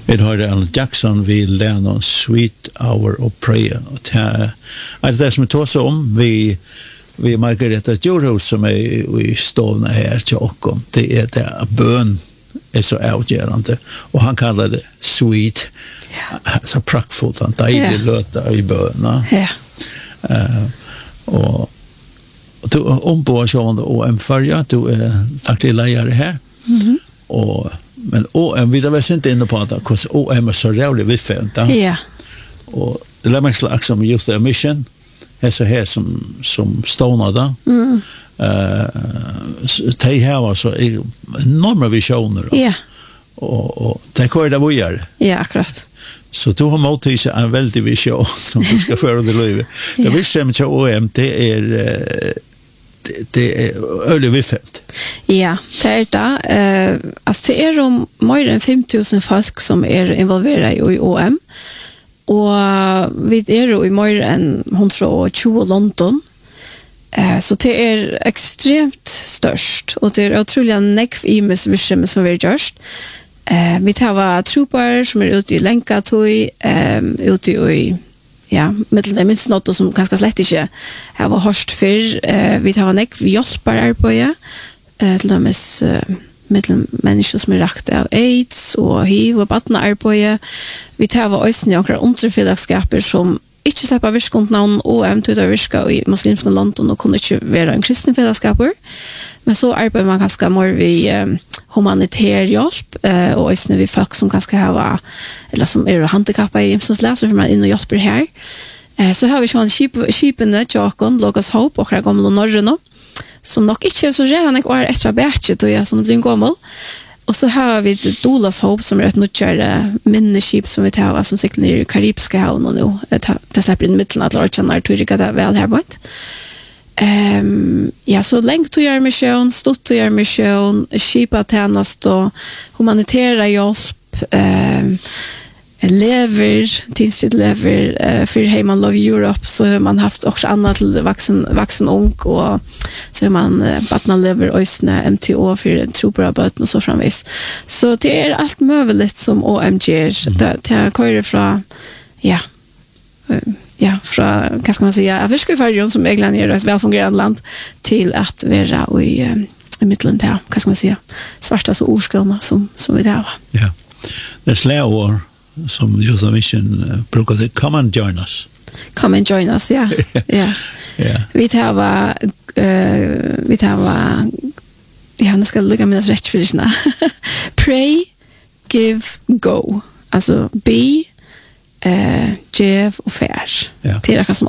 Vi hörde Alan Jackson vid Lennon Sweet Hour of Prayer. Det som vi tar sig om vi Margareta Djurhus som är i stående här till Åkom. Det är där bön är så avgörande. Och han kallar det sweet. Så praktfullt. Han dejlig löta i böna. Och du ombord sjående OM förra. Du är tacklig lejare här. Men OM, vi var inte inne på att OM är så rävligt viffent. Och det lär mig slags som just det mission. Det är så här som stånade. De har så enorma visioner. Och det kör det vi gör. Ja, akkurat. Så du har mottagit en väldig vision som du ska föra det livet. Det vill säga att OM, det är öliga viffent. Ja, det är det. Alltså det är mer än 5 000 folk som är involverade i OM. Och vi är i mer än 120 London. Så det är extremt störst. Och det är otroligt nekv i med som vi har gjort. Vi har trupper som är ute i Länkatoj, ute i mitt minst något som ganska slett inte har hörst för. Vi har nekv hjälpare på till dömes människor som är rakt av AIDS och HIV och battna på. Vi tar också några underfällskapar som inte släpper virkont navn og eventuelt virka i muslimske London og kunne ikke være en kristen fellesskaper. Men så arbeider man ganske mer ved humanitær hjelp og også ved folk som kanskje har eller som er handikappet i hjemsenslæs, så får man inn og hjelper her. Så har vi sånn skipene, Jakon, Logos Hope og gamle Norge nå, som nok ikke er så redan ikke var etter bedret, og som blir gammel. Och så har vi Dolas Hope som är ett nutjare minneskip som vi tar som cyklar ner i Karibiska haven och nu det släpper in mitten att lära känna tror jag det väl här bort. Så längt att göra mission, stort att göra mission, skipa tjänst och humanitära hjälp, lever för Heiman Love Europe så har man haft också annat till vuxen ung och så har man batna lever ösna MTO för trupper böten och så framvis. Så det är allt möjligt som OMG det körer från från vad ska man säga Afghanistan som egentligen är ett välfungerande land till att vara i mitten där vad ska man säga svarta så ordskolorna som vi där. Ja. Det slår som Youth Mission brukar det come and join us. Come and join us, ja. Vi tar nu ska lägga mina rätt för det. Pray, give, go. Alltså be, give och fair. Det är som